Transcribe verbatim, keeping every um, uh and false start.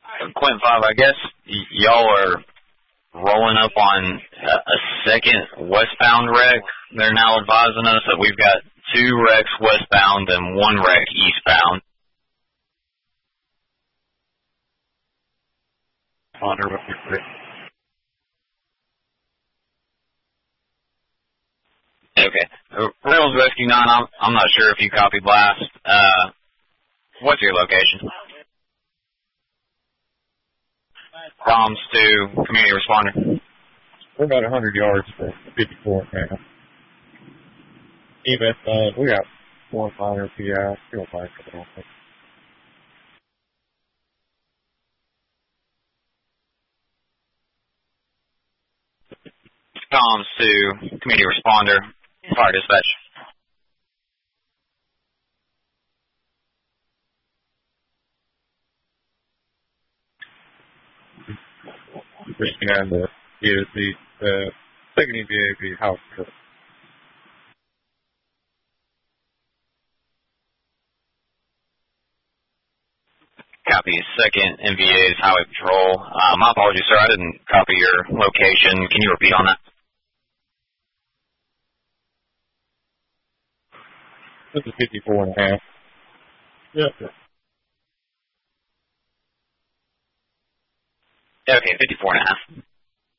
Quint five, I guess y- y'all are rolling up on a, a second westbound wreck. They're now advising us that we've got two wrecks westbound and one wreck eastbound. Okay. Uh, Reynolds Rescue nine, I'm, I'm not sure if you copied last. Uh, what's your location? Comms to community responder. We're about one hundred yards for fifty-four now. E M S, uh, we got one fire P I, still fire coming off. Comms to community responder. Fire dispatch. Just behind the, is the, uh, second E V A be house truck. Copy. Second N V A's Highway Patrol. Uh, my apologies, sir. I didn't copy your location. Can you repeat on that? This is fifty-four and a half. Yes, sir. Okay, fifty-four and a half.